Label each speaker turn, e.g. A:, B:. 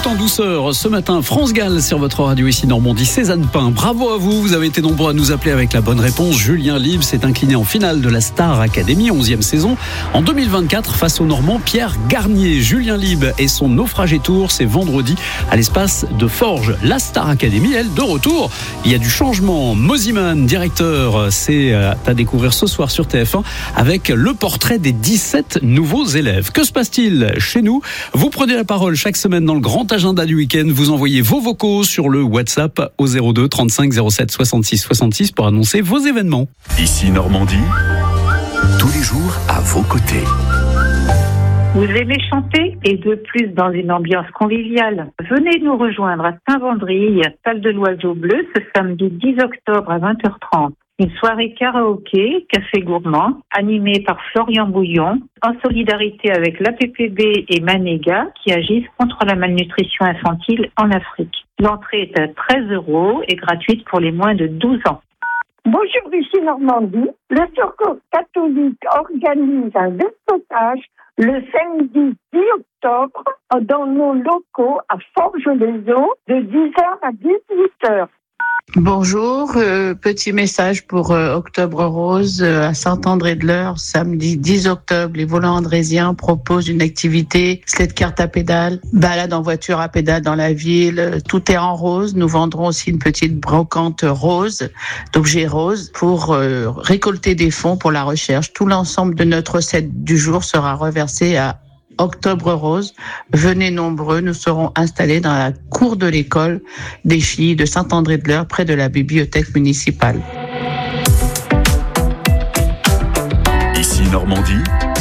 A: tout en douceur. Ce matin, France Gall sur votre radio ici Normandie, Cézanne Pain. Bravo à vous, vous avez été nombreux à nous appeler avec la bonne réponse. Julien Libre s'est incliné en finale de la Star Academy, 11e saison, en 2024 face au Normand Pierre Garnier. Julien Libre et son naufragé tour, c'est vendredi à l'espace de Forges. La Star Academy, elle, de retour. Il y a du changement. Mosiman, directeur, c'est à découvrir ce soir sur TF1 avec le portrait des 17 nouveaux élèves. Que se passe-t-il chez nous ? Vous prenez la parole chaque semaine dans le grand agenda du week-end. Vous envoyez vos vocaux sur le WhatsApp au 02 35 07 66 66 pour annoncer vos événements.
B: Ici Normandie, tous les jours à vos côtés.
C: Vous aimez chanter et de plus dans une ambiance conviviale. Venez nous rejoindre à Saint-Vendry, salle de l'Oiseau Bleu, ce samedi 10 octobre à 20h30. Une soirée karaoké, café gourmand, animée par Florian Bouillon, en solidarité avec l'APPB et Manéga, qui agissent contre la malnutrition infantile en Afrique. L'entrée est à 13 € et gratuite pour les moins de 12 ans.
D: Bonjour, ici Normandie. Le Secours catholique organise un déstockage le samedi 10 octobre dans nos locaux à Forges-les-Eaux de 10h à 18h.
E: Bonjour, petit message pour Octobre Rose à Saint-André-de-l'Eure, samedi 10 octobre. Les volants andrésiens proposent une activité sled carte à pédale, balade en voiture à pédale dans la ville. Tout est en rose. Nous vendrons aussi une petite brocante rose, d'objets roses, pour récolter des fonds pour la recherche. Tout l'ensemble de notre recette du jour sera reversé à Octobre Rose. Venez nombreux, nous serons installés dans la cour de l'école des filles de Saint-André-de-l'Eure, près de la bibliothèque municipale.
B: Ici Normandie,